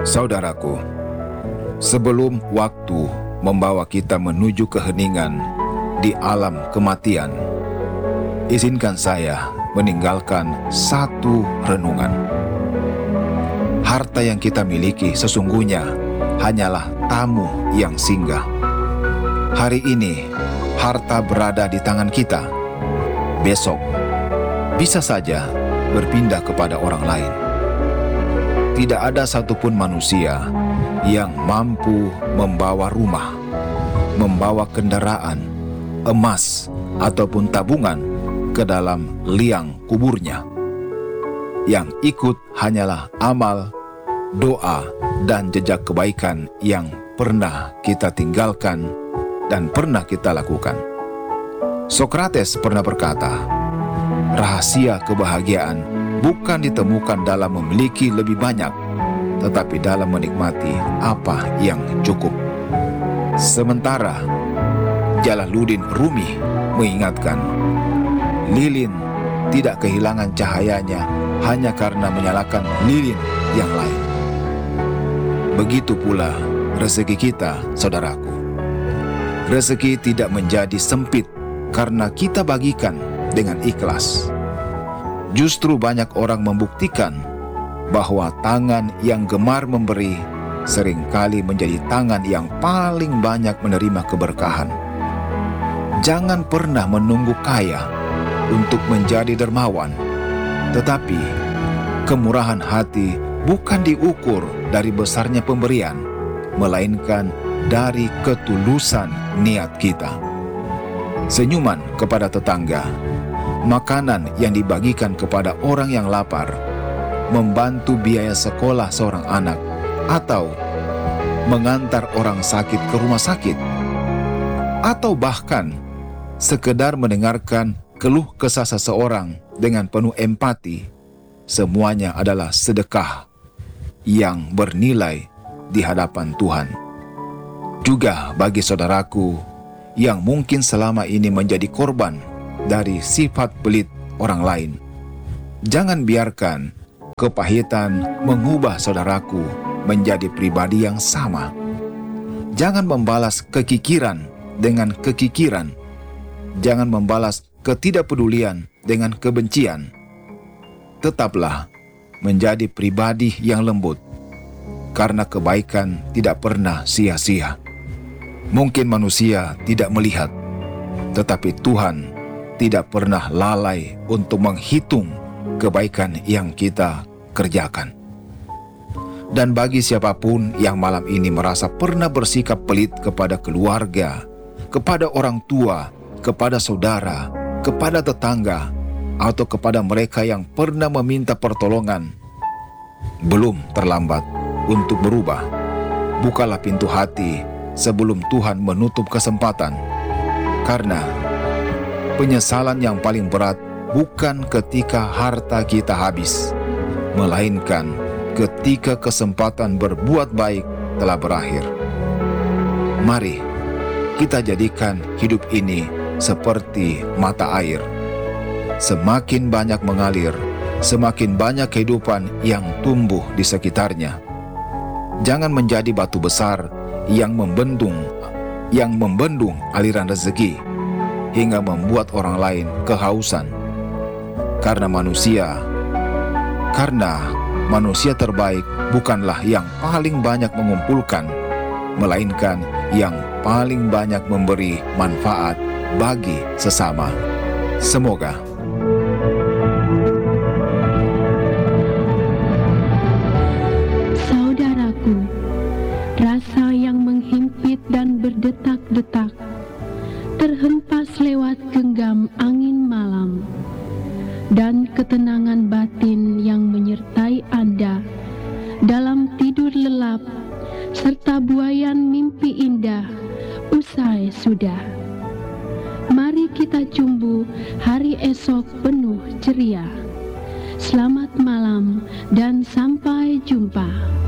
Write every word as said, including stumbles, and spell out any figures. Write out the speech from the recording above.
Saudaraku, sebelum waktu membawa kita menuju keheningan di alam kematian, izinkan saya meninggalkan satu renungan. Harta yang kita miliki sesungguhnya hanyalah tamu yang singgah. Hari ini, harta berada di tangan kita. Besok, bisa saja berpindah kepada orang lain. Tidak ada satupun manusia yang mampu membawa rumah, membawa kendaraan, emas, ataupun tabungan ke dalam liang kuburnya. Yang ikut hanyalah amal, doa, dan jejak kebaikan yang pernah kita tinggalkan dan pernah kita lakukan. Sokrates pernah berkata, rahasia kebahagiaan bukan ditemukan dalam memiliki lebih banyak, tetapi dalam menikmati apa yang cukup. Sementara Jalaluddin Rumi mengingatkan, lilin tidak kehilangan cahayanya hanya karena menyalakan lilin yang lain. Begitu pula rezeki kita, saudaraku. Rezeki tidak menjadi sempit karena kita bagikan dengan ikhlas. Justru banyak orang membuktikan bahwa tangan yang gemar memberi seringkali menjadi tangan yang paling banyak menerima keberkahan. Jangan pernah menunggu kaya untuk menjadi dermawan, tetapi kemurahan hati bukan diukur dari besarnya pemberian, melainkan dari ketulusan niat kita. Senyuman kepada tetangga, makanan yang dibagikan kepada orang yang lapar, membantu biaya sekolah seorang anak, atau mengantar orang sakit ke rumah sakit, atau bahkan sekedar mendengarkan keluh kesah seseorang dengan penuh empati, semuanya adalah sedekah yang bernilai di hadapan Tuhan. Juga bagi saudaraku yang mungkin selama ini menjadi korban dari sifat pelit orang lain, jangan biarkan kepahitan mengubah saudaraku menjadi pribadi yang sama. Jangan membalas kekikiran dengan kekikiran. Jangan membalas ketidakpedulian dengan kebencian. Tetaplah menjadi pribadi yang lembut, karena kebaikan tidak pernah sia-sia. Mungkin manusia tidak melihat, tetapi Tuhan tidak pernah lalai untuk menghitung kebaikan yang kita kerjakan. Dan bagi siapapun yang malam ini merasa pernah bersikap pelit kepada keluarga, kepada orang tua, kepada saudara, kepada tetangga, atau kepada mereka yang pernah meminta pertolongan, belum terlambat untuk berubah. Bukalah pintu hati sebelum Tuhan menutup kesempatan, karena penyesalan yang paling berat bukan ketika harta kita habis, melainkan ketika kesempatan berbuat baik telah berakhir. Mari kita jadikan hidup ini seperti mata air. Semakin banyak mengalir, semakin banyak kehidupan yang tumbuh di sekitarnya. Jangan menjadi batu besar yang membendung, yang membendung aliran rezeki, hingga membuat orang lain kehausan. Karena manusia, karena manusia terbaik bukanlah yang paling banyak mengumpulkan, melainkan yang paling banyak memberi manfaat bagi sesama. Semoga saudaraku, rasa yang menghimpit dan berdetak-detak terhempas lewat genggam angin malam, dan ketenangan batin yang menyertai Anda dalam tidur lelap serta buayan mimpi indah usai sudah. Mari kita cumbu hari esok penuh ceria. Selamat malam dan sampai jumpa.